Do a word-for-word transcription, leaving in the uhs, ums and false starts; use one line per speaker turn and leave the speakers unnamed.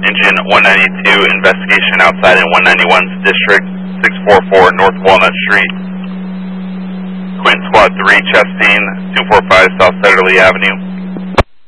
Engine one ninety-two, investigation outside in one ninety-one's District, six four four North Walnut Street. Quint Squad three, Chastain, two four five South Federley Avenue.